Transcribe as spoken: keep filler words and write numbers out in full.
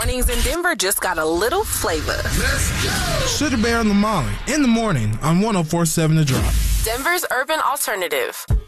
Mornings in Denver just got a little flavor. Let's go! Sugar Bear and Lamali in the morning on one oh four point seven The Drop. Denver's urban alternative.